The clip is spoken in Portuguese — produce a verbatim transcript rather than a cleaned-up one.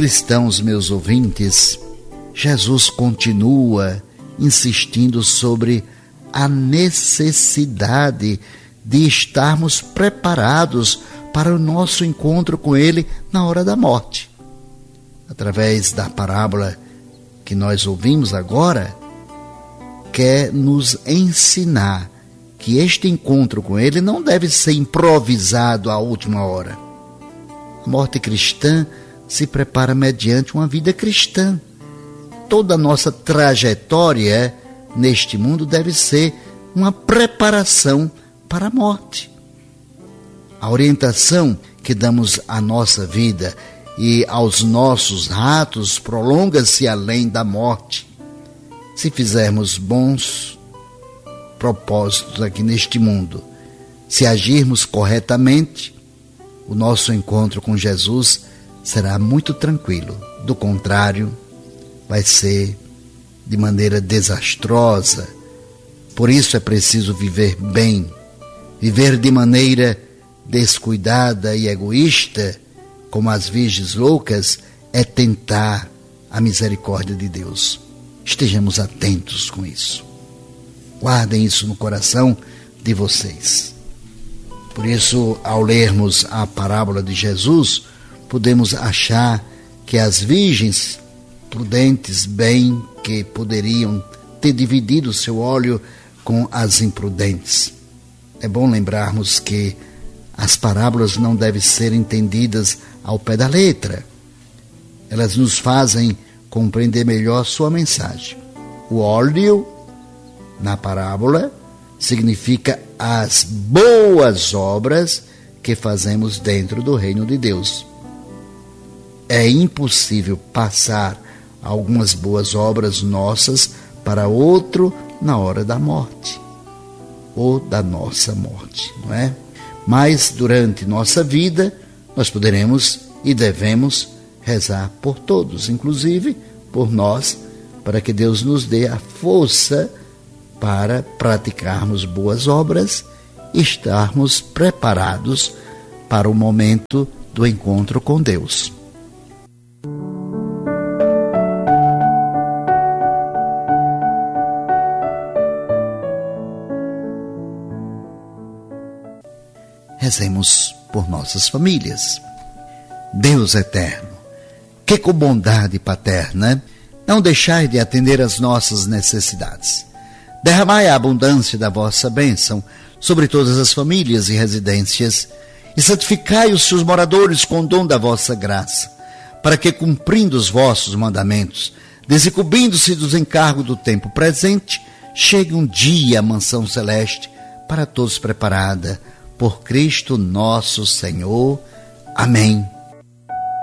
cristãos, meus ouvintes, Jesus continua insistindo sobre a necessidade de estarmos preparados para o nosso encontro com Ele na hora da morte. Através da parábola que nós ouvimos agora, quer nos ensinar que este encontro com Ele não deve ser improvisado à última hora. A morte cristã se prepara mediante uma vida cristã. Toda a nossa trajetória neste mundo deve ser uma preparação para a morte. A orientação que damos à nossa vida e aos nossos atos prolonga-se além da morte. Se fizermos bons propósitos aqui neste mundo, se agirmos corretamente, o nosso encontro com Jesus será muito tranquilo. Do contrário, vai ser de maneira desastrosa. Por isso é preciso viver bem. Viver de maneira descuidada e egoísta, como as virgens loucas, é tentar a misericórdia de Deus. Estejamos atentos com isso. Guardem isso no coração de vocês. Por isso, ao lermos a parábola de Jesus, podemos achar que as virgens prudentes, bem que poderiam ter dividido seu óleo com as imprudentes. É bom lembrarmos que as parábolas não devem ser entendidas ao pé da letra. Elas nos fazem compreender melhor sua mensagem. O óleo, na parábola, significa as boas obras que fazemos dentro do reino de Deus. É impossível passar algumas boas obras nossas para outro na hora da morte, ou da nossa morte, não é? Mas durante nossa vida, nós poderemos e devemos rezar por todos, inclusive por nós, para que Deus nos dê a força para praticarmos boas obras e estarmos preparados para o momento do encontro com Deus. Rezemos por nossas famílias. Deus eterno, que com bondade paterna não deixai de atender às nossas necessidades. Derramai a abundância da vossa bênção sobre todas as famílias e residências e santificai os seus moradores com o dom da vossa graça, para que, cumprindo os vossos mandamentos, desincubindo-se dos encargos do tempo presente, chegue um dia à mansão celeste para todos preparada por Cristo nosso Senhor. Amém.